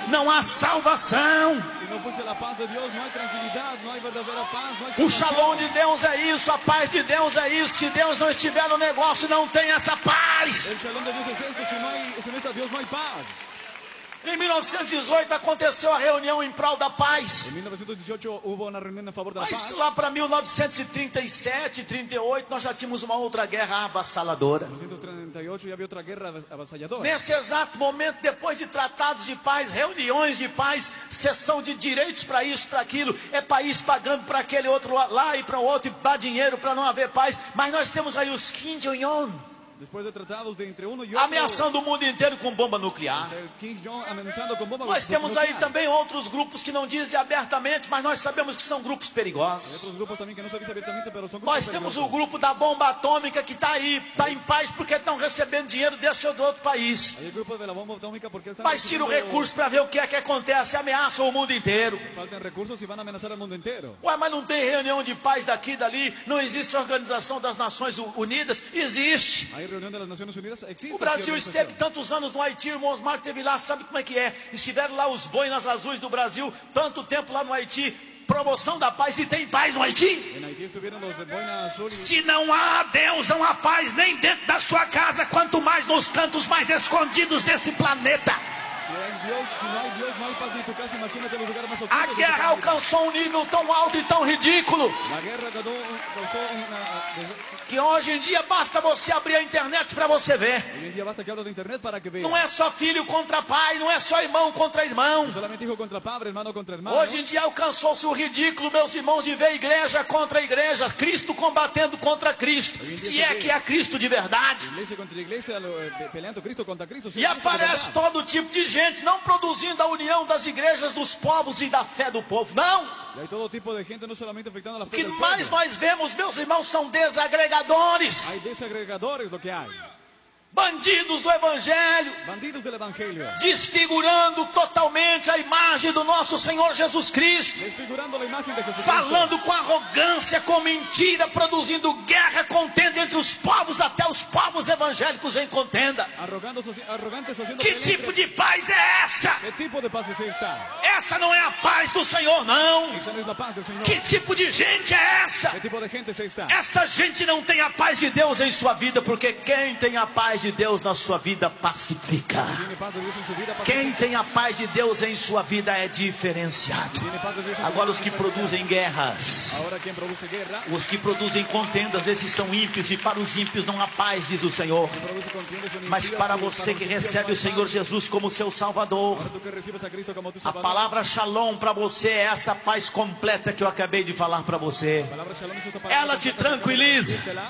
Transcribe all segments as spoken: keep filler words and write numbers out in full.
não há salvação. Si no fuese la paz de Dios, no hay tranquilidad, no hay verdadera paz, no hay O salvación. shalom de Deus é isso, a paz de Deus é isso. Se Deus não estiver no negócio, não tem essa paz. El shalom de Dios es esto, si no hay, si no está Dios, no hay paz. Em mil novecentos e dezoito aconteceu a reunião em prol da paz. En mil novecientos dieciocho hubo una reunión en favor de la Mas paz. lá para mil novecentos e trinta e sete, trinta e oito, nós já tínhamos uma outra guerra avassaladora. En mil novecientos treinta y ocho ya había otra guerra avasalladora. Nesse exato momento, depois de tratados de paz, reuniões de paz, sessão de direitos para isso, para aquilo, é país pagando para aquele outro lá e para o outro, e dá dinheiro para não haver paz. Mas nós temos aí os Kim Jong-un Después de tratados de entre uno y otro, ameaçando o mundo inteiro com bomba nuclear. el Kim Jong amenazando con bombas Nós temos aí nucleares. também outros grupos que não dizem abertamente, mas nós sabemos que são grupos Hay perigosos. otros grupos también que no se dice abiertamente, pero son grupos Nós temos o peligrosos. grupo da bomba atômica que está aí, está em paz porque estão recebendo dinheiro desse ou do outro país. Hay el grupo de la bomba atómica porque están Mas tira o recibiendo- recurso para ver o que é que acontece, ameaçam o mundo inteiro. faltan recursos y van a amenazar al mundo entero. Ué, mas não tem reunião de paz daqui e dali? Não existe a Organização das Nações Unidas? Existe. Hay reunión de las Naciones Unidas, existe. O Brasil esta esteve organización. tantos anos no Haiti, irmão Osmar teve lá, sabe como é que é? Estiveram lá os boinas azuis do Brasil, tanto tempo lá no Haiti, promoção da paz, e tem paz no Haiti? En Haití estuvieron los de Boina Azul y Se não há Deus, não há paz nem dentro da sua casa, quanto mais nos cantos mais escondidos desse planeta. si hay Dios, si no hay Dios, no hay paz en tu casa, imagínate los lugares más A ocultos. de tu guerra planeta. alcançou um nível tão alto e tão ridículo La guerra causó, causó una... que hoje em dia basta você abrir a internet para você ver. Hoy en día basta que hablo de internet para que vean. Não é só filho contra pai, não é só irmão contra irmão. Solamente hijo contra padre, hermano contra hermano. Hoje em dia alcançou-se o ridículo, meus irmãos, de ver igreja contra igreja, Cristo combatendo contra Cristo, se é que é Cristo de verdade. Iglesia contra iglesia, lo- eh, pe- peleando Cristo contra Cristo. sí, E Cristo de aparece verdad. todo tipo de gente, não produzindo a união das igrejas, dos povos e da fé do povo, não. Y hay todo tipo de gente, no solamente afectando a la O fe que del mais pueblo. nós vemos, meus irmãos, são desagregadores, Hay desagregadores, lo que hay. bandidos do evangelho, Bandidos del evangelio. desfigurando totalmente a imagem do nosso Senhor Jesus Cristo, Desfigurando la imagen de Jesucristo. falando com arrogância, com mentira, produzindo guerra, contenda entre os povos, até os povos evangélicos em contenda. Arrogando, arrogantes haciendo Que pelea tipo entre- de paz é essa? ¿Qué tipo de paz es esta? Essa não é a paz do Senhor, não. Esa no es la paz del Señor. Que tipo de gente é essa? ¿Qué tipo de gente es esta? Essa gente não tem a paz de Deus em sua vida, porque quem tem a paz de Deus na sua vida pacifica. Tiene paz de Dios en su vida. paz Quem de- tem a paz de Deus em sua vida é diferenciado. Tiene paz de Dios en su Agora vida, os que es produzem guerras, Ahora quien produce guerra, os que produzem contendas, esses são ímpios, e para os ímpios não há paz, diz o Senhor. quien produce contiendas son Mas impíos, para y você los que impíos recebe no o hay Senhor paz. Jesus como seu Salvador, Ahora tú que recibes a Cristo como tu a Salvador, palavra Shalom para você é essa paz completa que eu acabei de falar para você. la palabra shalom es esta palabra Ela te completa que tranquiliza. decírtela,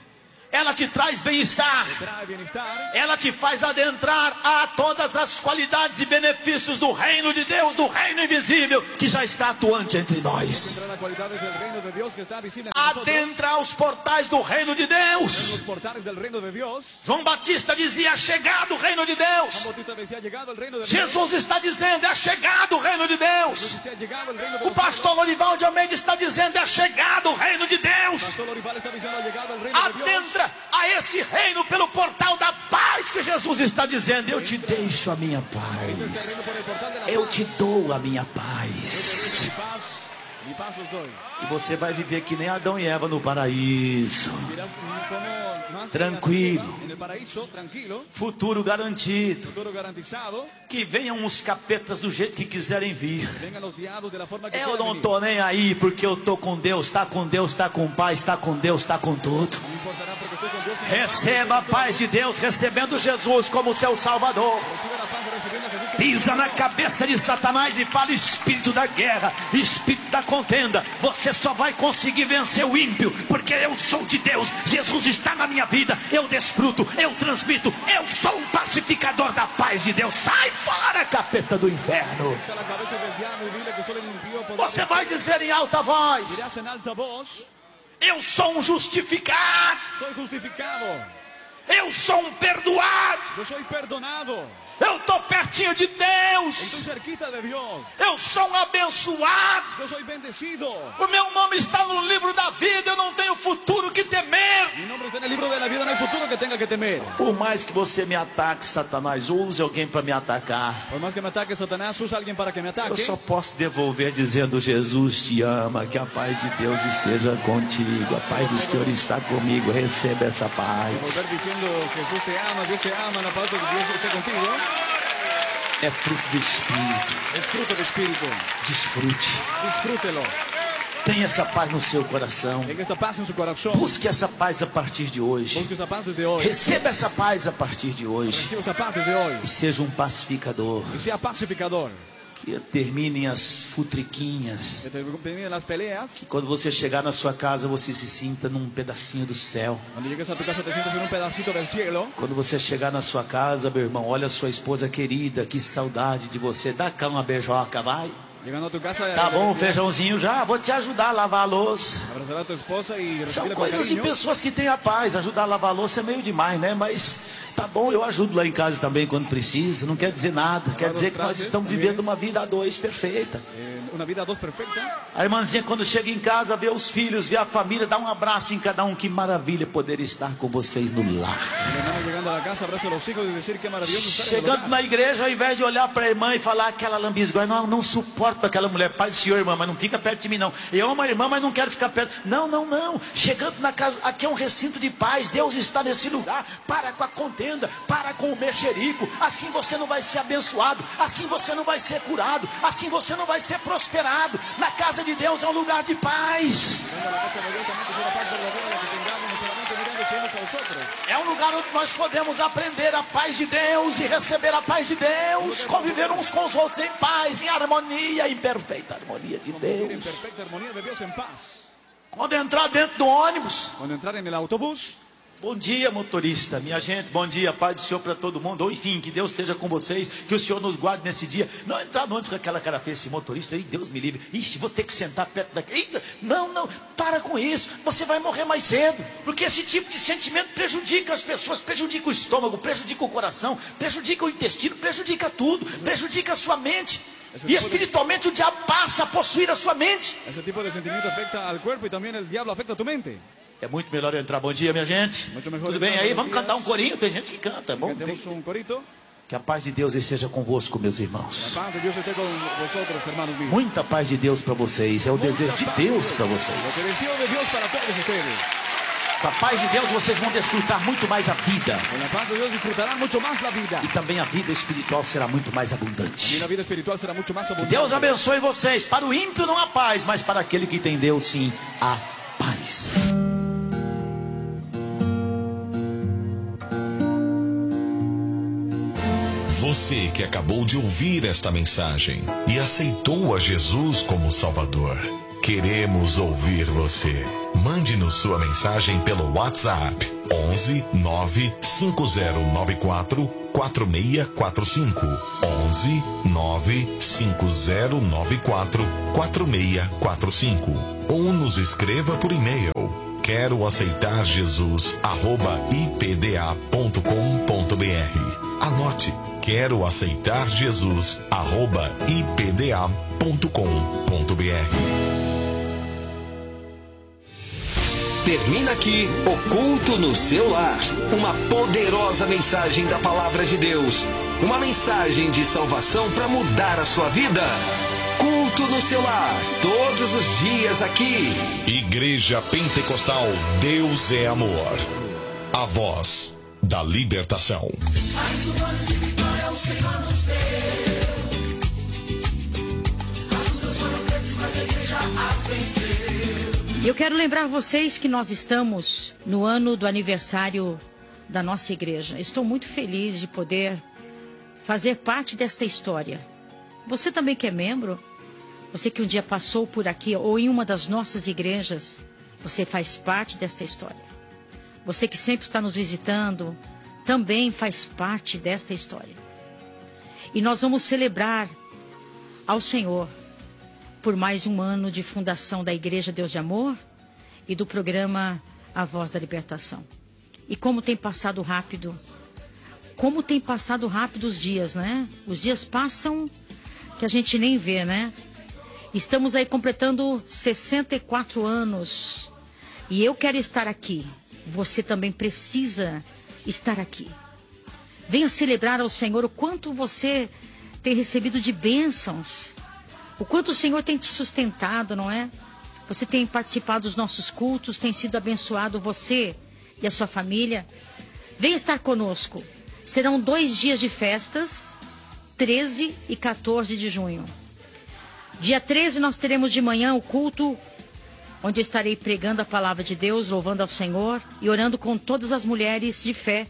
Ela te traz bem-estar. trae bienestar, Ela te faz adentrar a todas as qualidades e benefícios do reino de Deus, do reino invisível que já está atuante entre nós. trae las cualidades del reino de Dios que está visible en nosotros, Adentra aos portais do reino de en Deus. los portales del reino de Dios. João Batista dizia: é chegado o reino de Juan Deus. Bautista decía, ha llegado el reino de Dios. Jesus está dizendo: é chegado o reino de Deus. Decía, ha llegado el reino de O los pastor Lorival de Almeida está dizendo: é chegado o reino de Deus. Pastor Lorival está diciendo, ha llegado el reino de Dios. Adentra a esse reino pelo portal da paz que Jesus está dizendo: eu te deixo a minha Este paz, reino por el portal de la eu paz. te dou a minha Yo te paz. doy mi paz, mi paz os doy. E você vai viver que nem Adão e Eva no paraíso. Mirás como más Tranquilo. en el paraíso, tranquilo, Futuro garantido. futuro garantizado. Que venham os capetas do jeito que quiserem vir. Vengan los diablos de la forma que Eu quieran não venir. tô nem aí, porque eu tô com Deus, tá com Deus, tá com paz, tá com Deus, tá com tudo. No importará porque estoy con Dios. Receba a paz de Deus, recebendo Jesus como seu Salvador. Recibe la paz recibiendo a Jesús como Pisa na cabeça de Satanás e fala: espírito da guerra, espírito da contenda, você só vai conseguir vencer o ímpio, porque eu sou de Deus, Jesus está na minha vida, eu desfruto, eu transmito, eu sou um pacificador da paz de Deus. Sai fora, capeta do inferno. a la cabeza del diablo y dile que solo el impío podrá Você vencer. vai dizer em alta voz: Dirás en alta voz, eu sou um justificado, soy justificado, eu sou um perdoado, yo soy perdonado, eu estou pertinho de Deus, estoy cerquita de Dios, eu sou um abençoado. yo soy bendecido. O meu nome está no livro da vida, eu não tenho futuro que temer. Mi nombre está en el libro de la vida, no hay futuro lo que tenga que temer. Por mais que você me ataque, Satanás, use alguém para me atacar. Por más que me ataque Satanás, usa alguien para que me ataque. Eu só posso devolver dizendo: Jesus te ama, que a paz de Deus esteja contigo, a paz do Senhor está comigo, receba essa paz. Volver diciendo: Jesús te ama, Dios te ama, la paz de Dios esté contigo. É fruto do Espírito. Es fruto del Espíritu. Desfrute. Disfrútelo. Tenha essa paz no seu coração. Tenga esta paz en su corazón. Busque essa paz a partir de hoje. Busque esta paz desde hoy. Receba essa paz a partir de hoje. Reciba esta paz desde hoy. E seja um pacificador. Y sea pacificador. Que terminem as futriquinhas. Que terminen las peleas. Que quando você chegar na sua casa, você se sinta num pedacinho do céu. Cuando llegues a tu casa te sientas en un pedacito del cielo. Quando você chegar na sua casa, meu irmão, olha a sua esposa querida, que saudade de você. Dá cá uma beijoca, vai. Llegando a tu casa, Tá bom, feijãozinho já, vou te ajudar a lavar a louça. Abrazar a tu esposa y São recibirla con coisas de cariño. pessoas que têm a paz. Ajudar a lavar a louça é meio demais, né? Mas tá bom, eu ajudo lá em casa também quando precisa. Não quer dizer nada. Quer dizer que nós estamos vivendo uma vida a dois perfeita. Eh, una vida a dos perfecta. A irmãzinha, quando chega em casa, vê os filhos, vê a família, dá um abraço em cada um. Que maravilha poder estar com vocês no lar. El hermano llegando a la casa, abraza a los hijos y decir qué maravilloso estar en el Chegando hogar. na igreja, ao invés de olhar para a irmã e falar aquela lambisgoia, não, não suporto aquela mulher. Pai do Senhor, irmã, mas não fica perto de mim, não. Eu amo a irmã, mas não quero ficar perto. Não, não, não. Chegando na casa, aqui é um recinto de paz. Deus está nesse lugar. Para com a contenda, para com o mexerico. Assim você não vai ser abençoado. Assim você não vai ser curado. Assim você não vai ser prosperado. Na casa de Deus é um lugar de paz. Llegando a la casa de Dios también que sea la paz verdadera la que tengamos, no solamente mirando hacia unos a los otros. É um lugar onde nós podemos aprender a paz de Deus e receber a paz de Deus, conviver uns com os outros em paz, em harmonia, em perfeita harmonia de Vivir en Deus. perfecta armonía de Dios en paz. Quando entrar dentro do ônibus, Cuando entrar en el autobús, bom dia, motorista, minha gente, bom dia, paz do Senhor para todo mundo, ou enfim, que Deus esteja com vocês, que o Senhor nos guarde nesse dia. Não entrar no ônibus com aquela cara feia, esse motorista, aí Deus me livre, ixi, vou ter que sentar perto daqui. Ih, não, não, para com isso, você vai morrer mais cedo, porque esse tipo de sentimento prejudica as pessoas, prejudica o estômago, prejudica o coração, prejudica o intestino, prejudica tudo, prejudica a sua mente. E espiritualmente o diabo passa a possuir a sua mente. ese tipo de sentimiento afecta al cuerpo y también el diablo afecta a tu mente. É muito melhor eu entrar. Bom dia, minha gente. Muito melhor Tudo bem entrar, aí? buenos Vamos dias. cantar um corinho? Tem gente que canta. É bom. Tem... Tenemos un corito. Que a paz de Deus esteja convosco, meus La irmãos. paz de Dios esté con vosotros, hermanos míos. Muita paz de Deus para vocês. É o desejo de Deus para Lo vocês. que deseo de Dios para todos ustedes. Com a paz de Deus vocês vão desfrutar muito mais a vida. Con la paz de Dios disfrutarán mucho más la vida. E também a vida espiritual será muito mais Y abundante. la vida espiritual será mucho más Que abundante. Deus abençoe vocês. Para o ímpio não há paz, mas para aquele que tem Deus, sim, há paz. Você que acabou de ouvir esta mensagem e aceitou a Jesus como Salvador, queremos ouvir você. Mande-nos sua mensagem pelo WhatsApp onze nove cinco zero nove quatro quatro seis quatro cinco onze nove cinco zero nove quatro quatro seis quatro cinco ou nos escreva por e-mail quero aceitar Jesus arroba i p d a ponto com ponto b r. Anote, quero aceitar Jesus arroba i p d a ponto com ponto b r. Termina aqui o culto no seu lar. Uma poderosa mensagem da palavra de Deus. Uma mensagem de salvação para mudar a sua vida. Culto no seu lar, todos os dias aqui. Igreja Pentecostal Deus é Amor. A voz da libertação. Mais um ano de vitória o Senhor nos deu. As lutas foram grandes, mas a igreja as venceu. Eu quero lembrar vocês que nós estamos no ano do aniversário da nossa igreja. Estou muito feliz de poder fazer parte desta história. Você também que é membro, você que um dia passou por aqui ou em uma das nossas igrejas, você faz parte desta história. Você que sempre está nos visitando, também faz parte desta história. E nós vamos celebrar ao Senhor por mais um ano de fundação da Igreja Deus de Amor e do programa A Voz da Libertação. E como tem passado rápido, como tem passado rápido os dias, né? Os dias passam que a gente nem vê, né? Estamos aí completando sessenta e quatro anos e eu quero estar aqui. Você também precisa estar aqui. Venha celebrar ao Senhor o quanto você tem recebido de bênçãos, o quanto o Senhor tem te sustentado, não é? Você tem participado dos nossos cultos, tem sido abençoado você e a sua família. Venha estar conosco. Serão dois dias de festas, treze e quatorze de junho. Dia treze nós teremos de manhã o culto, onde eu estarei pregando a palavra de Deus, louvando ao Senhor e orando com todas as mulheres de fé,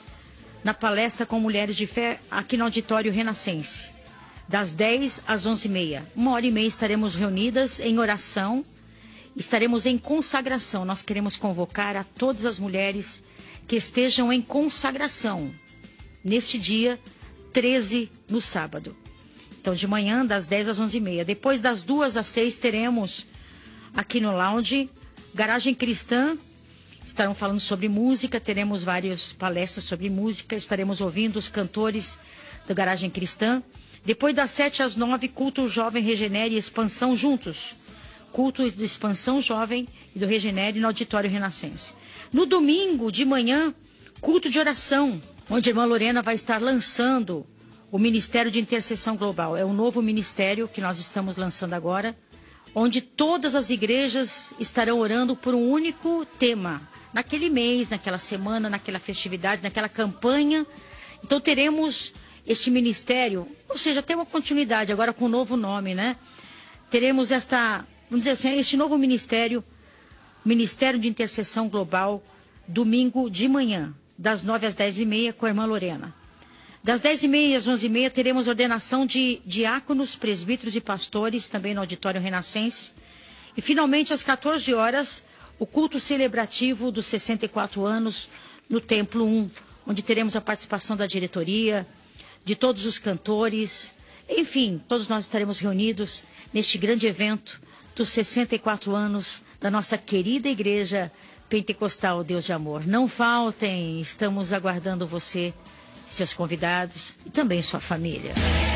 na palestra com mulheres de fé, aqui no Auditório Renascense, das dez às onze e meia. Uma hora e meia estaremos reunidas em oração, estaremos em consagração. Nós queremos convocar a todas as mulheres que estejam em consagração, neste dia treze, no sábado. Então, de manhã, das dez às onze e meia. Depois, das duas às seis, teremos aqui no lounge, Garagem Cristã, estarão falando sobre música, teremos várias palestras sobre música, estaremos ouvindo os cantores do Garagem Cristã. Depois das sete às nove, culto Jovem Regenere e Expansão juntos. Culto de Expansão Jovem e do Regenere no Auditório Renascense. No domingo de manhã, culto de oração, onde a irmã Lorena vai estar lançando o Ministério de Intercessão Global. É um novo ministério que nós estamos lançando agora, onde todas as igrejas estarão orando por um único tema, naquele mês, naquela semana, naquela festividade, naquela campanha. Então teremos este ministério, ou seja, tem uma continuidade agora com um novo nome, né? Teremos esta, vamos dizer assim, este novo ministério, Ministério de Intercessão Global, domingo de manhã, das nove às dez e meia, com a irmã Lorena. Das dez e meia às onze e meia teremos ordenação de diáconos, presbíteros e pastores, também no Auditório Renascense. E finalmente, às quatorze horas, o culto celebrativo dos sessenta e quatro anos no Templo um, onde teremos a participação da diretoria, de todos os cantores. Enfim, todos nós estaremos reunidos neste grande evento dos sessenta e quatro anos da nossa querida Igreja Pentecostal Deus de Amor. Não faltem, estamos aguardando você, seus convidados e também sua família.